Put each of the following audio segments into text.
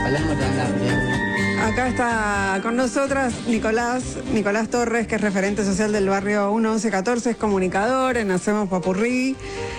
Palermo te anda bien. Acá está con nosotras Nicolás Torres, que es referente social del barrio 1114, es comunicador en Hacemos Popurrí.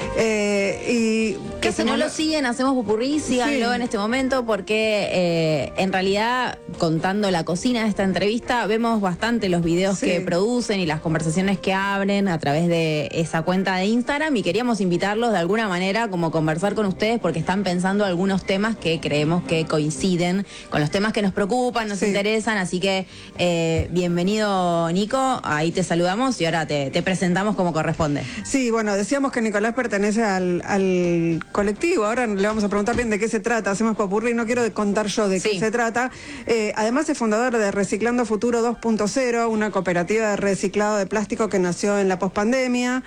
Y que si no lo siguen, Hacemos Popurrí, síganlo en este momento, porque en realidad, contando la cocina de esta entrevista, vemos bastante los videos que producen y las conversaciones que abren a través de esa cuenta de Instagram, y queríamos invitarlos de alguna manera como a conversar con ustedes, porque están pensando algunos temas que creemos que coinciden con los temas que nos preocupan, nos interesan, así que bienvenido, Nico, ahí te saludamos y ahora te presentamos como corresponde. Sí, bueno, decíamos que Nicolás pertenece al colectivo, ahora le vamos a preguntar bien de qué se trata, Hacemos Popurrí, no quiero contar yo de qué se trata. Además es fundador de Reciclando Futuro 2.0, una cooperativa de reciclado de plástico que nació en la pospandemia.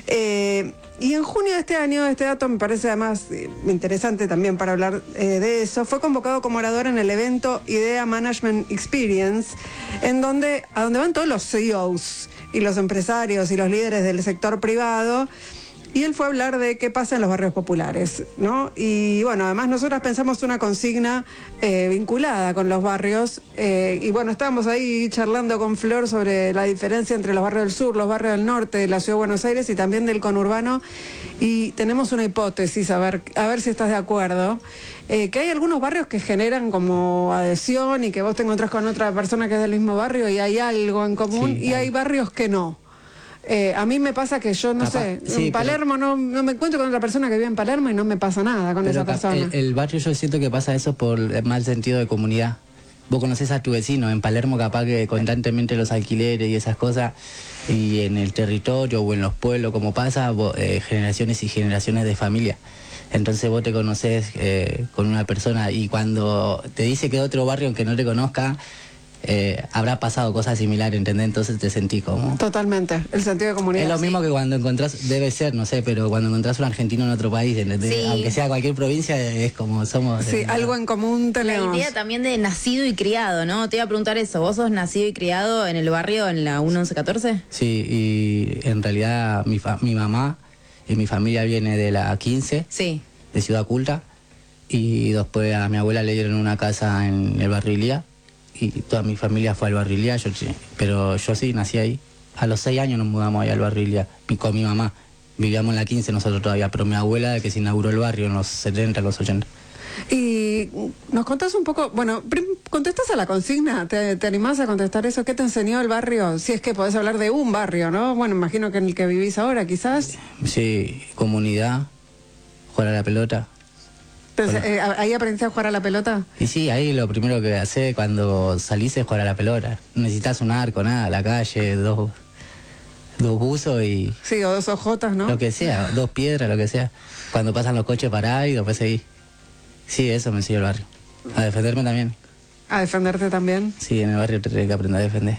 Y en junio de este año, este dato me parece además interesante también para hablar de eso, fue convocado como orador en el evento Idea Management Experience, a donde van todos los CEOs y los empresarios y los líderes del sector privado. Y él fue a hablar de qué pasa en los barrios populares, ¿no? Y bueno, además nosotras pensamos una consigna vinculada con los barrios. Y bueno, estábamos ahí charlando con Flor sobre la diferencia entre los barrios del sur, los barrios del norte de la Ciudad de Buenos Aires y también del conurbano. Y tenemos una hipótesis, a ver si estás de acuerdo. Que hay algunos barrios que generan como adhesión y que vos te encontrás con otra persona que es del mismo barrio y hay algo en común, y hay barrios que no. A mí me pasa que yo, no sé, en Palermo no me encuentro con otra persona que vive en Palermo y no me pasa nada con esa persona. El barrio, yo siento que pasa eso por el mal sentido de comunidad. Vos conocés a tu vecino, en Palermo capaz que constantemente los alquileres y esas cosas, y en el territorio o en los pueblos, como pasa, generaciones y generaciones de familia. Entonces vos te conocés con una persona y cuando te dice que es otro barrio aunque no te conozca, habrá pasado cosas similares, ¿entendés? Entonces te sentí como... Totalmente, el sentido de comunidad. Es lo mismo que cuando encontrás, debe ser, no sé, pero cuando encontrás un argentino en otro país, ¿entendés? Sí. Aunque sea cualquier provincia, es como somos... Sí, algo en común tenemos. La idea también de nacido y criado, ¿no? Te iba a preguntar eso, ¿vos sos nacido y criado en el barrio, en la 1114? Sí, y en realidad mi mamá y mi familia viene de la 15, de Ciudad Culta, y después a mi abuela le dieron una casa en el barrio Ilía, y toda mi familia fue al barrio Ilía, pero yo sí nací ahí. A los 6 años nos mudamos ahí al barrio Ilía, con mi mamá. Vivíamos en la 15 nosotros todavía, pero mi abuela que se inauguró el barrio en los 70, los 80. Y nos contás un poco, bueno, contestás a la consigna, ¿te animás a contestar eso? ¿Qué te enseñó el barrio? Si es que podés hablar de un barrio, ¿no? Bueno, imagino que en el que vivís ahora, quizás. Sí, comunidad, jugar a la pelota. Entonces, ¿ahí aprendiste a jugar a la pelota? Y sí, ahí lo primero que haces cuando salís es jugar a la pelota. Necesitas un arco, nada, la calle, dos buzos y... Sí, o 2 ojotas, ¿no? Lo que sea, 2 piedras, lo que sea. Cuando pasan los coches parados y después seguís. Sí, eso me enseñó el barrio. A defenderme también. ¿A defenderte también? Sí, en el barrio te tenés que aprender a defender.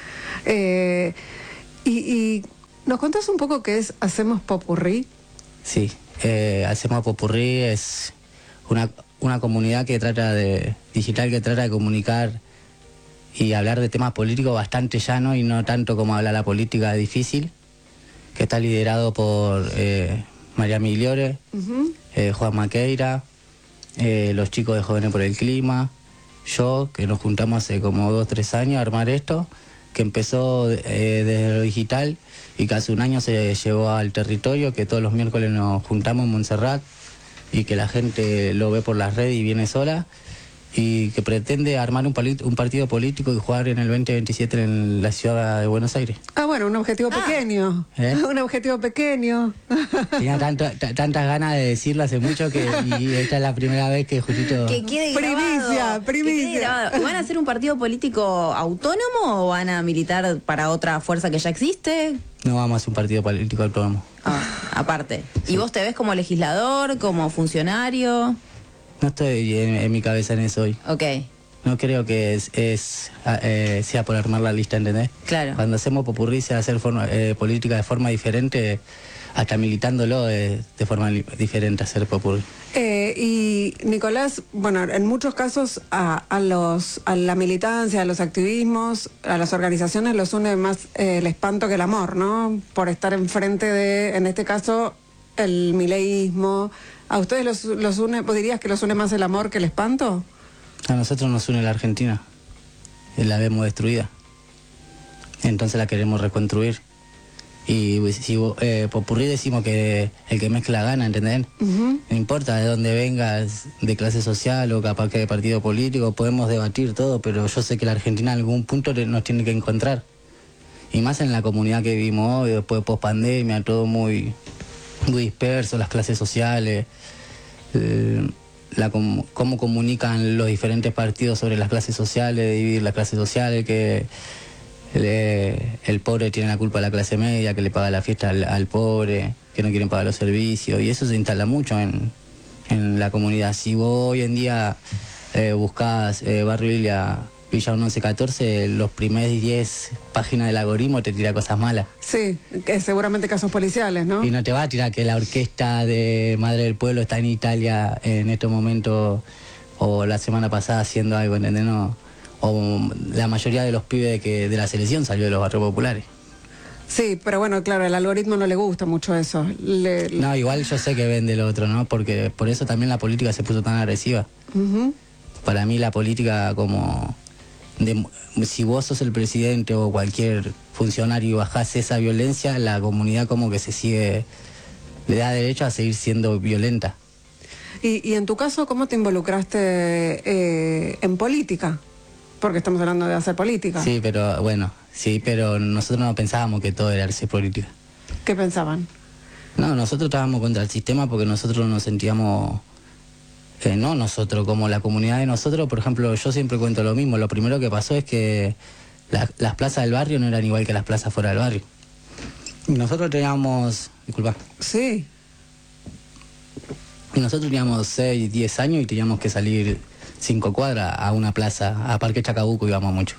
¿Y nos contás un poco qué es Hacemos Popurrí? Sí, Hacemos Popurrí es una comunidad que trata de digital, que trata de comunicar y hablar de temas políticos bastante llano y no tanto como habla la política difícil, que está liderado por María Migliore, Juan Maqueira, los chicos de Jóvenes por el Clima, yo, que nos juntamos hace como 2 o 3 años a armar esto, que empezó desde lo digital y que hace un año se llevó al territorio, que todos los miércoles nos juntamos en Montserrat y que la gente lo ve por las redes y viene sola, y que pretende armar un partido político y jugar en el 2027 en la ciudad de Buenos Aires. Ah, bueno, un objetivo pequeño. Un objetivo pequeño. Tenía tantas ganas de decirlo hace mucho y esta es la primera vez que justito... Que quede grabado. Primicia. ¿Y van a hacer un partido político autónomo o van a militar para otra fuerza que ya existe? No vamos a hacer un partido político autónomo. Aparte. ¿Y vos te ves como legislador, como funcionario? No estoy en mi cabeza en eso hoy. Ok. No creo que sea por armar la lista, ¿entendés? Claro. Cuando hacemos popurrí, se hacer política de forma diferente, hasta militándolo de forma diferente, hacer popurrí. Y Nicolás, bueno, en muchos casos a la militancia, a los activismos, a las organizaciones los une más el espanto que el amor, ¿no? Por estar enfrente de, en este caso, el mileísmo. ¿A ustedes los une, vos dirías que los une más el amor que el espanto? A nosotros nos une la Argentina, la vemos destruida, entonces la queremos reconstruir. Y si popurrí decimos que el que mezcla gana, ¿entendés? No importa de dónde vengas, de clase social o capaz que de partido político, podemos debatir todo, pero yo sé que la Argentina en algún punto nos tiene que encontrar. Y más en la comunidad que vivimos hoy, después de post-pandemia, todo muy disperso, las clases sociales, cómo comunican los diferentes partidos sobre las clases sociales, dividir las clases sociales, que el pobre tiene la culpa de la clase media, que le paga la fiesta al pobre, que no quieren pagar los servicios, y eso se instala mucho en la comunidad. Si vos hoy en día buscás Barrio Villa 1114, los primeros 10 páginas del algoritmo te tira cosas malas. Sí, que seguramente casos policiales, ¿no? Y no te va a tirar que la orquesta de Madre del Pueblo está en Italia en estos momentos, o la semana pasada haciendo algo, ¿entendés? No. O la mayoría de los pibes de la selección salió de los barrios populares. Sí, pero bueno, claro, al algoritmo no le gusta mucho eso. No, igual yo sé que vende lo otro, ¿no? Porque por eso también la política se puso tan agresiva. Para mí la política si vos sos el presidente o cualquier funcionario y bajás esa violencia, la comunidad como que le da derecho a seguir siendo violenta. Y en tu caso, ¿cómo te involucraste en política? Porque estamos hablando de hacer política. Sí, pero nosotros no pensábamos que todo era hacer política. ¿Qué pensaban? No, nosotros estábamos contra el sistema porque nosotros nos sentíamos, no nosotros, como la comunidad de nosotros. Por ejemplo, yo siempre cuento lo mismo. Lo primero que pasó es que las plazas del barrio no eran igual que las plazas fuera del barrio. Nosotros teníamos, disculpa. Sí. Nosotros teníamos 6, 10 años y teníamos que salir 5 cuadras a una plaza, a Parque Chacabuco íbamos mucho.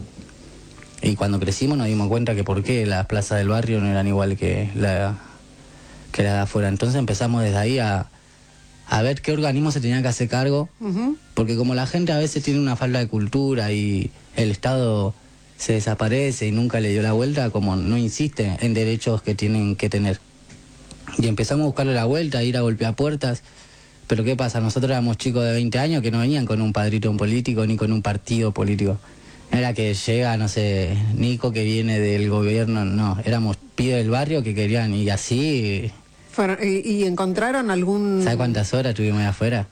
Y cuando crecimos nos dimos cuenta que por qué las plazas del barrio no eran igual que la de afuera. Entonces empezamos desde ahí a ver qué organismos se tenían que hacer cargo, porque como la gente a veces tiene una falta de cultura y el Estado se desaparece y nunca le dio la vuelta, como no insiste en derechos que tienen que tener. Y empezamos a buscarle la vuelta, a ir a golpear puertas. Pero ¿qué pasa? Nosotros éramos chicos de 20 años que no venían con un padrito político ni con un partido político. No era que llega, no sé, Nico que viene del gobierno, no. Éramos pibes del barrio que querían y así... ¿Y encontraron algún...? ¿Sabes cuántas horas estuvimos ahí afuera?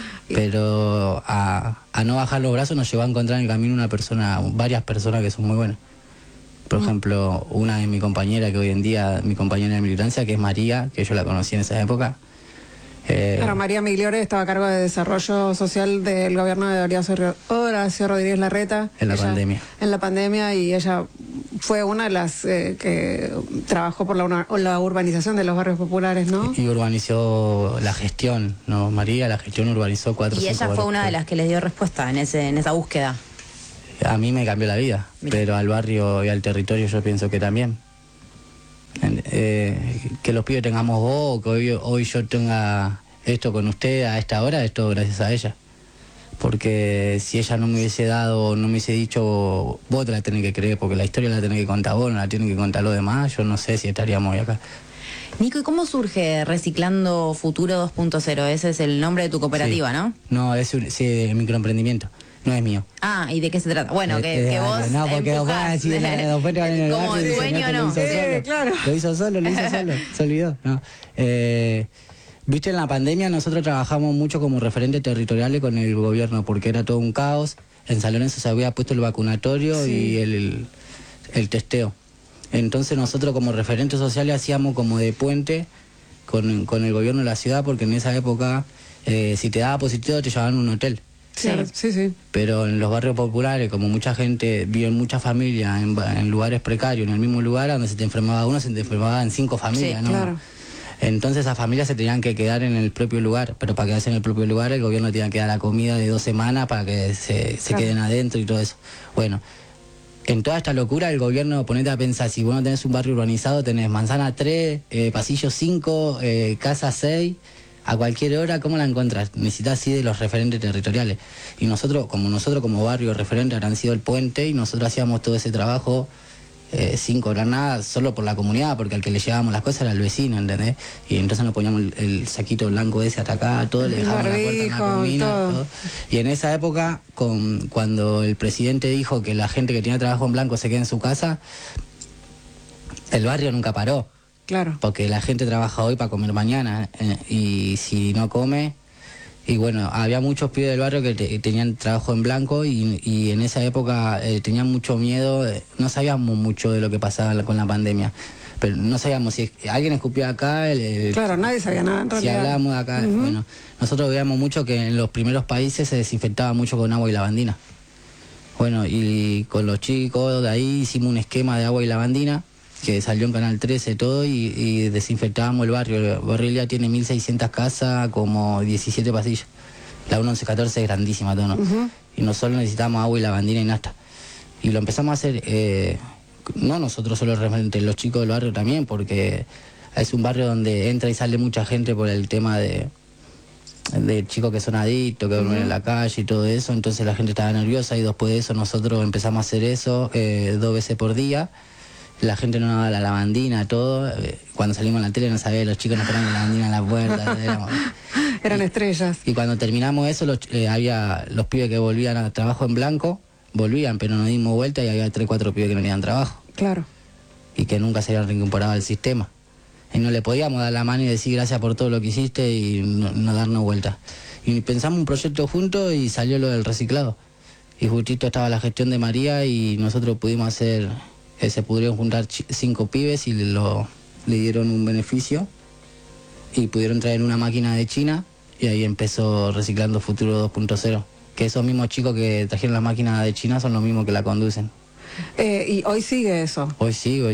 Pero a no bajar los brazos nos llevó a encontrar en el camino varias personas que son muy buenas. Por ejemplo, una de mi compañera que hoy en día, mi compañera de militancia, que es María, que yo la conocí en esa época. Claro, María Migliore estaba a cargo de desarrollo social del gobierno de Horacio Rodríguez Larreta. En la pandemia. En la pandemia, y ella fue una de las que trabajó por la urbanización de los barrios populares, ¿no? Y urbanizó la gestión, ¿no? María, la gestión urbanizó 4 o 5 Y ella fue una de las que les dio respuesta en esa búsqueda. A mí me cambió la vida, pero al barrio y al territorio yo pienso que también. Que los pibes tengamos voz, que hoy yo tenga esto con usted a esta hora, esto gracias a ella. Porque si ella no me hubiese dado, no me hubiese dicho, vos te la tenés que creer, porque la historia la tenés que contar vos, no la tienen que contar los demás, yo no sé si estaríamos hoy acá. Nico, ¿y cómo surge Reciclando Futuro 2.0? Ese es el nombre de tu cooperativa, sí. ¿no? No, es un microemprendimiento. No es mío. Ah, ¿y de qué se trata? Bueno, que vos no, porque después como dueño no. Claro. Lo hizo solo, se olvidó. No. Viste, en la pandemia nosotros trabajamos mucho como referentes territoriales con el gobierno, porque era todo un caos. En San Lorenzo se había puesto el vacunatorio y el testeo. Entonces nosotros como referentes sociales hacíamos como de puente con el gobierno de la ciudad, porque en esa época si te daba positivo te llevaban a un hotel. Sí. Pero en los barrios populares, como mucha gente vive en muchas familias, en lugares precarios, en el mismo lugar donde se te enfermaba uno, se te enfermaban 5 familias, sí, ¿no? Claro. Entonces esas familias se tenían que quedar en el propio lugar, pero para quedarse en el propio lugar el gobierno tenía que dar la comida de 2 semanas para que se queden adentro y todo eso. Bueno, en toda esta locura el gobierno, ponete a pensar, si vos no tenés un barrio urbanizado, tenés manzana 3, pasillo 5, casa 6... A cualquier hora, ¿cómo la encontrás? Necesitas así de los referentes territoriales. Y nosotros como barrio referente habrán sido el puente, y nosotros hacíamos todo ese trabajo sin cobrar nada, solo por la comunidad, porque al que le llevábamos las cosas era el vecino, ¿entendés? Y entonces nos poníamos el saquito blanco ese hasta acá, todo, le dejábamos la puerta en la comina, todo. Y en esa época, cuando el presidente dijo que la gente que tiene trabajo en blanco se quede en su casa, el barrio nunca paró. Claro. Porque la gente trabaja hoy para comer mañana, y si no come... Y bueno, había muchos pibes del barrio que tenían trabajo en blanco y en esa época tenían mucho miedo, no sabíamos mucho de lo que pasaba con la pandemia, pero no sabíamos si alguien escupía acá. Claro, nadie sabía nada en realidad. Si hablábamos de acá, bueno, nosotros veíamos mucho que en los primeros países se desinfectaba mucho con agua y lavandina. Bueno, y con los chicos de ahí hicimos un esquema de agua y lavandina que salió en Canal 13 todo y desinfectábamos el barrio. El barrio ya tiene 1.600 casas, como 17 pasillos. La 1114 es grandísima todo, ¿no? Y nosotros necesitamos agua y lavandina y nafta. Y lo empezamos a hacer, no nosotros solo, realmente los chicos del barrio también, porque es un barrio donde entra y sale mucha gente por el tema de chicos que son adictos, que duermen en la calle y todo eso. Entonces la gente estaba nerviosa y después de eso nosotros empezamos a hacer eso 2 veces por día. La gente no daba la lavandina, todo. Cuando salimos en la tele no sabía, los chicos nos ponían la lavandina en la puerta. Eran estrellas. Y cuando terminamos eso, había los pibes que volvían a trabajo en blanco, volvían, pero nos dimos vuelta y había 3, 4 pibes que no tenían trabajo. Claro. Y que nunca se habían reincorporado al sistema. Y no le podíamos dar la mano y decir gracias por todo lo que hiciste y no darnos vuelta. Y pensamos un proyecto juntos y salió lo del reciclado. Y justito estaba la gestión de María y nosotros pudimos hacer... se pudieron juntar 5 pibes y le dieron un beneficio y pudieron traer una máquina de China y ahí empezó Reciclando Futuro 2.0, que esos mismos chicos que trajeron la máquina de China son los mismos que la conducen. ¿Y hoy sigue eso? Hoy sigue.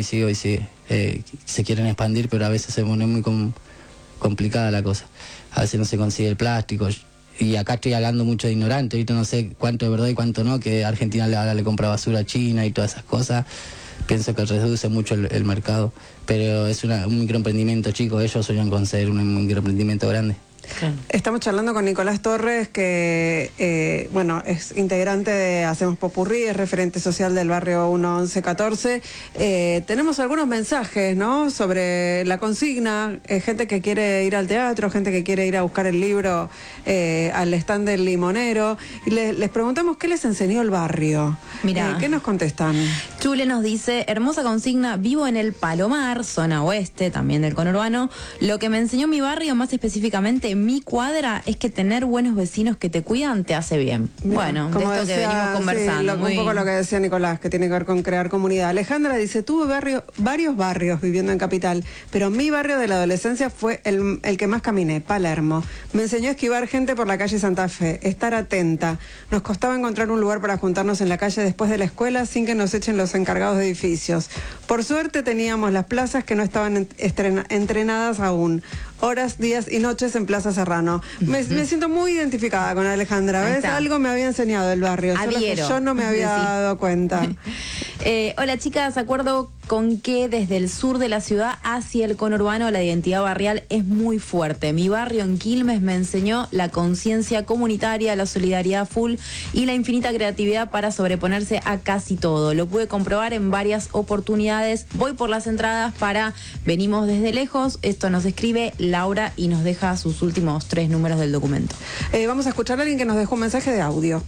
Se quieren expandir, pero a veces se pone muy complicada la cosa. A veces no se consigue el plástico. Y acá estoy hablando mucho de ignorante, ahorita no sé cuánto es verdad y cuánto no, que Argentina ahora le compra basura a China y todas esas cosas. Pienso que reduce mucho el mercado, pero es un microemprendimiento, chicos. Ellos sueñan con ser un microemprendimiento grande. Claro. Estamos charlando con Nicolás Torres, que bueno, es integrante de Hacemos Popurrí, es referente social del barrio 1114. Tenemos algunos mensajes, ¿no?, sobre la consigna, gente que quiere ir al teatro, gente que quiere ir a buscar el libro al stand del limonero, y les preguntamos qué les enseñó el barrio. Mirá, ¿qué nos contestan? Chule nos dice: hermosa consigna, vivo en el Palomar, zona oeste, también del conurbano. Lo que me enseñó mi barrio, más específicamente mi cuadra, es que tener buenos vecinos que te cuidan te hace bien. Bien, bueno, de esto que venimos conversando. Sí, un poco lo que decía Nicolás, que tiene que ver con crear comunidad. Alejandra dice: tuve varios barrios viviendo en Capital, pero mi barrio de la adolescencia fue el que más caminé, Palermo. Me enseñó a esquivar gente por la calle Santa Fe, estar atenta. Nos costaba encontrar un lugar para juntarnos en la calle después de la escuela sin que nos echen los encargados de edificios. Por suerte teníamos las plazas que no estaban entrenadas aún. Horas, días y noches en Plaza Serrano. Me siento muy identificada con Alejandra. ¿Ves? Algo me había enseñado el barrio, solo que yo no me había dado cuenta. Hola chicas, acuerdo con que desde el sur de la ciudad hacia el conurbano la identidad barrial es muy fuerte. Mi barrio en Quilmes me enseñó la conciencia comunitaria, la solidaridad full y la infinita creatividad para sobreponerse a casi todo. Lo pude comprobar en varias oportunidades. Voy por las entradas para Venimos desde lejos. Esto nos escribe Laura y nos deja sus últimos 3 números del documento. Vamos a escuchar a alguien que nos dejó un mensaje de audio.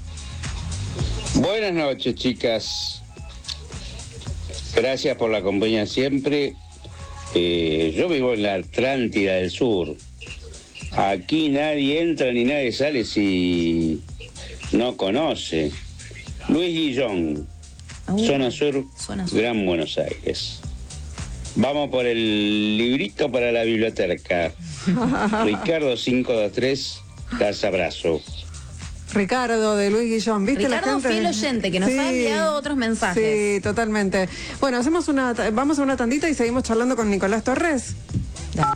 Buenas noches, chicas. Gracias por la compañía siempre. Yo vivo en la Atlántida del Sur. Aquí nadie entra ni nadie sale si no conoce. Luis Guillón, zona sur, Gran Buenos Aires. Vamos por el librito para la biblioteca. Ricardo 523, las abrazo. Ricardo, de Luis Guillón, ¿viste? Ricardo, la gente? Fiel oyente, que nos ha enviado otros mensajes. Sí, totalmente. Bueno, vamos a una tandita y seguimos charlando con Nicolás Torres. Dale.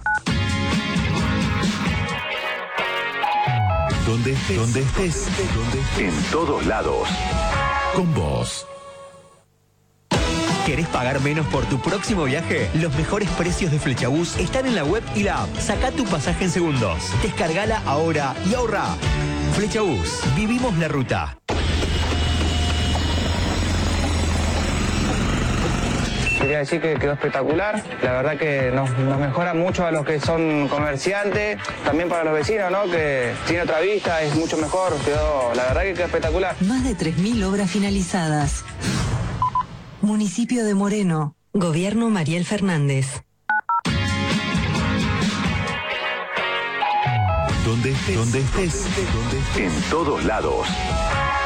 Donde estés, en todos lados, con vos. ¿Querés pagar menos por tu próximo viaje? Los mejores precios de Flexabús están en la web y la app. Sacá tu pasaje en segundos. Descargala ahora y ahorrá. Flexabús, vivimos la ruta. quería decir que quedó espectacular. La verdad que nos mejora mucho a los que son comerciantes, también para los vecinos, ¿no? Que tiene otra vista, es mucho mejor. La verdad que quedó espectacular. Más de 3.000 obras finalizadas. Municipio de Moreno. Gobierno Mariel Fernández. Donde estés, en todos lados.